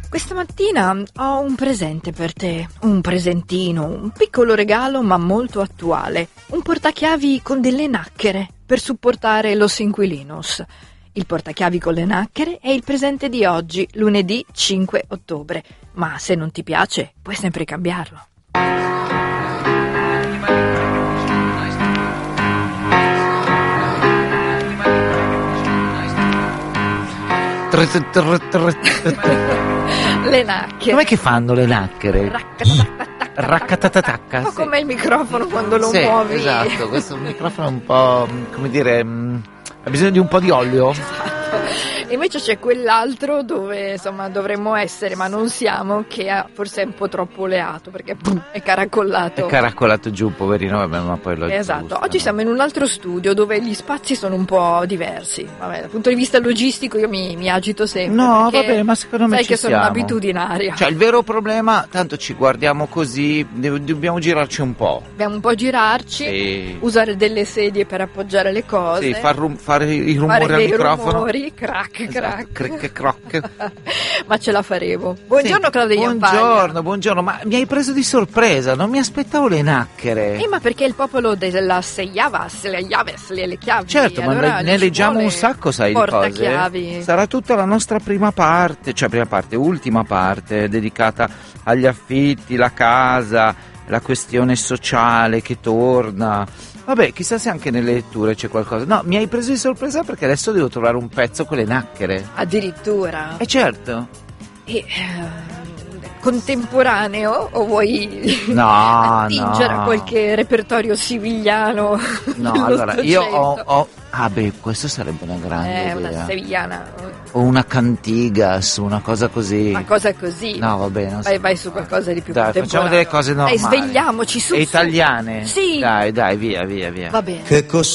Questa mattina ho un presente per te, un presentino, un piccolo regalo ma molto attuale, un portachiavi con delle nacchere per supportare Los Inquilinos. Il portachiavi con le nacchere è il presente di oggi, lunedì 5 ottobre, ma se non ti piace puoi sempre cambiarlo. Le nacchere. Com'è che fanno le nacchere? Raccatatacca. Un po' come il microfono quando lo muovi. Esatto, questo è un microfono un po', come dire, ha bisogno di un po' di olio. E invece c'è quell'altro dove insomma dovremmo essere, ma non siamo, che forse è un po' troppo oleato perché è caracollato. È caracolato giù, poverino, vabbè, ma poi lo Esatto, aggiustano. oggi siamo in un altro studio dove gli spazi sono un po' diversi. Vabbè, dal punto di vista logistico io mi agito sempre. No, vabbè, ma secondo me sai ci che sono siamo. un'abitudinaria. Cioè, il vero problema, tanto ci guardiamo così, dobbiamo girarci un po'. Dobbiamo un po' girarci, Sì. usare delle sedie per appoggiare le cose. Sì, fare i rumori fare al dei microfono. rumori, crack, Esatto, cric, croc. Ma ce la faremo. Buongiorno, Sì, Claudia Jampagna. buongiorno, ma mi hai preso di sorpresa, non mi aspettavo le nacchere. Ma perché il popolo della Seiavas, le chiavi. Certo, ma allora ne ci leggiamo vuole un sacco, sai, di cose. portachiavi. Sarà tutta la nostra ultima parte, dedicata agli affitti, la casa, la questione sociale che torna. Vabbè, chissà se anche nelle letture c'è qualcosa. No, mi hai preso di sorpresa perché adesso devo trovare un pezzo con le nacchere. Addirittura. Certo. Contemporaneo o vuoi No, attingere no. a qualche repertorio siviliano? No, allora, io ho... Ah beh, questo sarebbe una grande una idea. sevillana. O una cantigas, una cosa così. Una cosa così. No, vabbè, non so. Vai su qualcosa di più Dai, facciamo contemporaneo. delle cose normali. Dai, svegliamoci su. E italiane? Sì. Dai, via. Va bene. Che